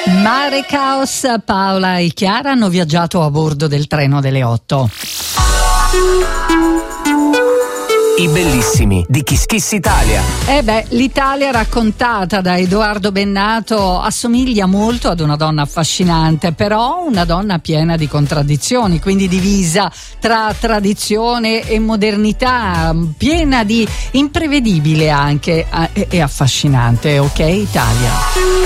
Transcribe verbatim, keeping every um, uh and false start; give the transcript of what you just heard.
Mare Caos, Paola e Chiara hanno viaggiato a bordo del treno delle otto. I bellissimi di Kiss Kiss Italia. Eh beh, l'Italia raccontata da Edoardo Bennato assomiglia molto ad una donna affascinante, però una donna piena di contraddizioni, quindi divisa tra tradizione e modernità, piena di imprevedibile anche e affascinante, ok Italia?